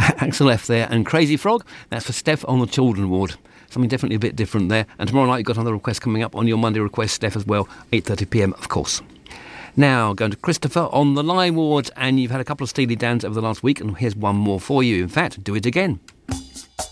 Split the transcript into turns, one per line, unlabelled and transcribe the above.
Axel F there, and Crazy Frog, that's for Steph on the Children Ward. Something definitely a bit different there. And tomorrow night you've got another request coming up on your Monday request, Steph, as well, 8:30pm, of course. Now, going to Christopher on the Lye Ward, and you've had a couple of Steely Dans over the last week, and here's one more for you. In fact, do it again.